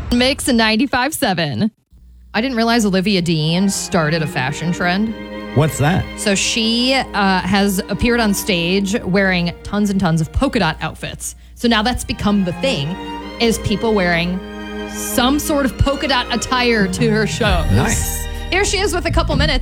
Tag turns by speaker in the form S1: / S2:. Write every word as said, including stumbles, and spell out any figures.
S1: Mix ninety-five seven. I didn't realize Olivia Dean started a fashion trend.
S2: What's that?
S1: So she uh, has appeared on stage wearing tons and tons of polka dot outfits. So now that's become the thing, is people wearing some sort of polka dot attire to her shows.
S2: Nice.
S1: Here she is with a couple minutes.